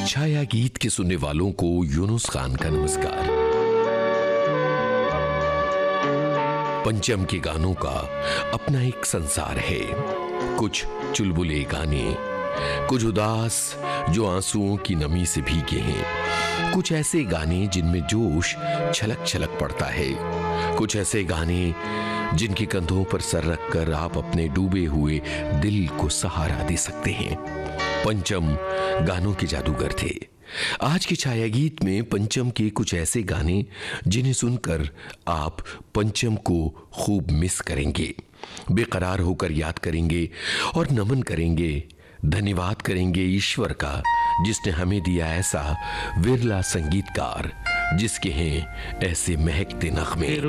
छाया गीत के सुनने वालों को यूनुस खान का नमस्कार। पंचम के गानों का अपना एक संसार है। कुछ चुलबुले गाने, कुछ उदास जो आंसुओं की नमी से भीगे हैं, कुछ ऐसे गाने जिनमें जोश छलक छलक पड़ता है, कुछ ऐसे गाने जिनके कंधों पर सर रखकर आप अपने डूबे हुए दिल को सहारा दे सकते हैं। पंचम गानों के जादूगर थे। आज के छाया गीत में पंचम के कुछ ऐसे गाने जिन्हें सुनकर आप पंचम को खूब मिस करेंगे, बेकरार होकर याद करेंगे और नमन करेंगे, धन्यवाद करेंगे ईश्वर का जिसने हमें दिया ऐसा विरला संगीतकार जिसके हैं ऐसे महकते नगमे।